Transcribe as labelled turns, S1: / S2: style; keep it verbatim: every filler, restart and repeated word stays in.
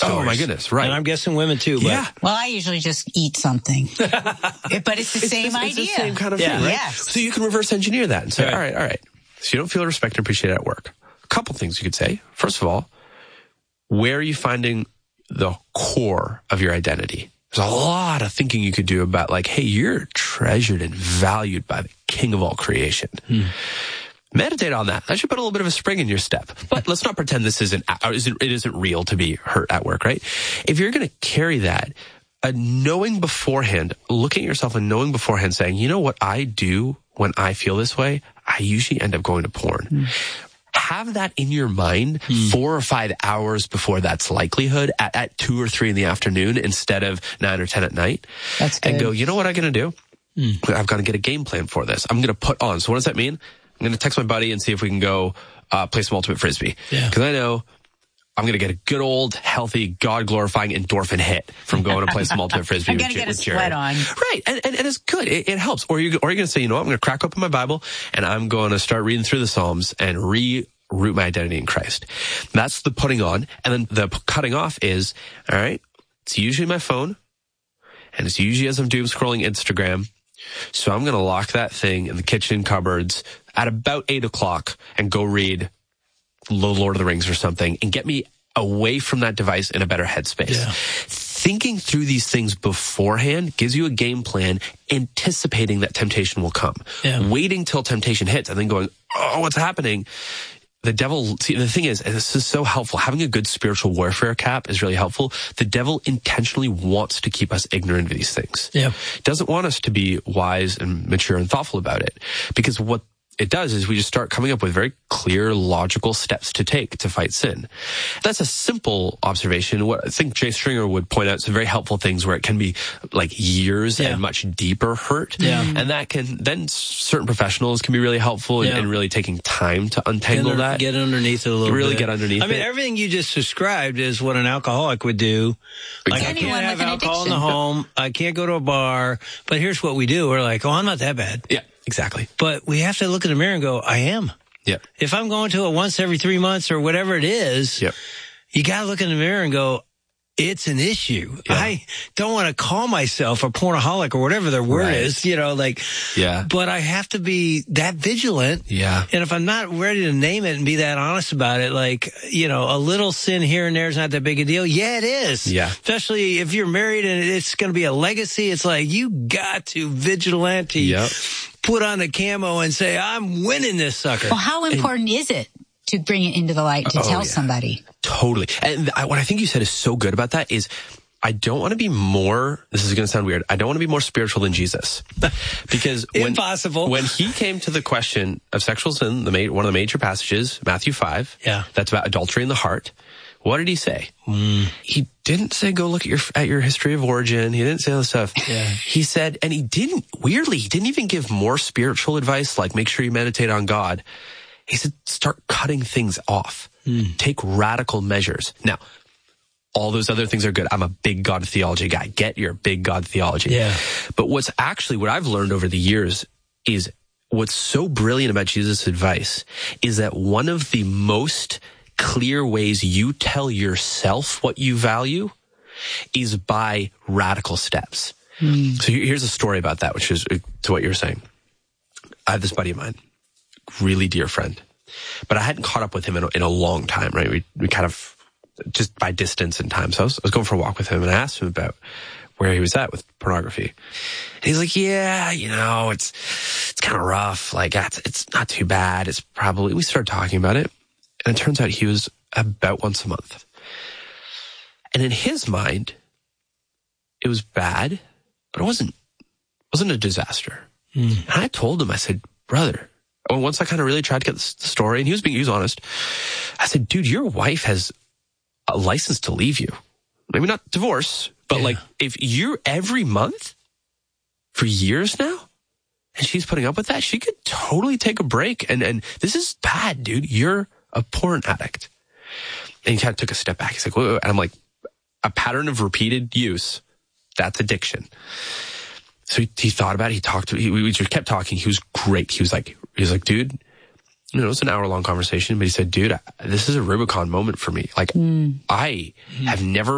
S1: Oh, my goodness, right.
S2: And I'm guessing women too. But.
S1: Yeah.
S3: Well, I usually just eat something. But it's the
S1: It's
S3: same
S1: the,
S3: idea.
S1: It's the same kind of
S2: Yeah.
S1: thing, right?
S3: Yes.
S1: So you can reverse engineer that and say,
S2: Right.
S1: all right, all right. So you don't feel respected and appreciated at work. A couple things you could say. First of all, where are you finding the core of your identity? There's a lot of thinking you could do about like, hey, you're treasured and valued by the King of all creation. Hmm. Meditate on that. That should put a little bit of a spring in your step. But let's not pretend this isn't, isn't it isn't real to be hurt at work, right? If you're going to carry that, uh, knowing beforehand, looking at yourself and knowing beforehand, saying, you know what I do when I feel this way? I usually end up going to porn. Hmm. Have that in your mind hmm. four or five hours before that's likelihood at, at two or three in the afternoon instead of nine or ten at night.
S3: That's good.
S1: And go, you know what I'm going to do? Hmm. I've got to get a game plan for this. I'm going to put on. So what does that mean? I'm going to text my buddy and see if we can go uh, play some Ultimate Frisbee.
S2: Yeah.
S1: Because I know I'm going to get a good old, healthy, God-glorifying endorphin hit from going to play some Ultimate Frisbee.
S3: I'm going to get a sweat on.
S1: Right. And, and, and it's good. It, it helps. Or, you, or you're going to say, you know what? I'm going to crack open my Bible and I'm going to start reading through the Psalms and re-root my identity in Christ. That's the putting on. And then the cutting off is, all right, it's usually my phone and it's usually as I'm doom scrolling Instagram. So I'm going to lock that thing in the kitchen cupboards at about eight o'clock and go read The Lord of the Rings or something and get me away from that device in a better headspace. Yeah. Thinking through these things beforehand gives you a game plan, anticipating that temptation will come. Yeah. Waiting till temptation hits and then going, oh, what's happening? The devil, see, the thing is, and this is so helpful, having a good spiritual warfare cap is really helpful. The devil intentionally wants to keep us ignorant of these things.
S2: Yeah.
S1: Doesn't want us to be wise and mature and thoughtful about it. Because what it does is we just start coming up with very clear, logical steps to take to fight sin. That's a simple observation. What I think Jay Stringer would point out some very helpful things where it can be like years yeah. and much deeper hurt. Yeah. And that can, then certain professionals can be really helpful in, yeah. in really taking time to untangle
S2: Under,
S1: that.
S2: Get underneath it a little
S1: really
S2: bit.
S1: get underneath it.
S2: I mean, it. everything you just described is what an alcoholic would do. Like,
S1: exactly.
S2: I can't have alcohol
S3: addiction.
S2: in the home. I can't go to a bar. But here's what we do. We're like, oh, I'm not that bad.
S1: Yeah. Exactly.
S2: But we have to look in the mirror and go, I am.
S1: Yeah.
S2: If I'm going to it once every three months or whatever it is,
S1: yep.
S2: you got to look in the mirror and go, it's an issue. Yeah. I don't want to call myself a pornaholic or whatever their word right. is, you know, like,
S1: yeah.
S2: but I have to be that vigilant.
S1: Yeah.
S2: And if I'm not ready to name it and be that honest about it, like, you know, a little sin here and there is not that big a deal. Yeah, it is.
S1: Yeah.
S2: Especially if you're married and it's going to be a legacy. It's like, you got to vigilante.
S1: Yep.
S2: Put on the camo and say, I'm winning this sucker.
S3: Well, how important and, is it to bring it into the light to oh, tell yeah. somebody?
S1: Totally. And I, what I think you said is so good about that is I don't want to be more, this is going to sound weird, I don't want to be more spiritual than Jesus. Because when,
S2: Impossible.
S1: when he came to the question of sexual sin, the ma- one of the major passages, Matthew five,
S2: yeah.
S1: that's about adultery in the heart, what did he say?
S2: Mm.
S1: He didn't say, go look at your at your history of origin. He didn't say all this stuff.
S2: Yeah.
S1: He said, and he didn't, weirdly, he didn't even give more spiritual advice, like make sure you meditate on God. He said, start cutting things off. Mm. Take radical measures. Now, all those other things are good. I'm a big God theology guy. Get your big God theology.
S2: Yeah.
S1: But what's actually, what I've learned over the years is what's so brilliant about Jesus' advice is that one of the most clear ways you tell yourself what you value is by radical steps. Mm. So here's a story about that, which is to what you're saying. I have this buddy of mine, really dear friend, but I hadn't caught up with him in a, in a long time, right? We we kind of, just by distance and time. So I was, I was going for a walk with him and I asked him about where he was at with pornography. And he's like, yeah, you know, it's, it's kind of rough. Like, it's, it's not too bad. It's probably, we started talking about it. And it turns out he was about once a month. And in his mind, it was bad, but it wasn't, wasn't a disaster. Mm. And I told him, I said, brother, once I kind of really tried to get the story, and he was being, he was honest. I said, dude, your wife has a license to leave you. Maybe not divorce, but yeah. like if you're every month for years now, and she's putting up with that, she could totally take a break. And, and this is bad, dude. You're a porn addict. And he kind of took a step back. He's like, wait, wait, wait. And I'm like, a pattern of repeated use, that's addiction. So he, he thought about it. He talked to, he, we just kept talking. He was great. He was like, he was like, dude, you know, it was an hour long conversation, but he said, dude, this is a Rubicon moment for me. Like, mm. I have never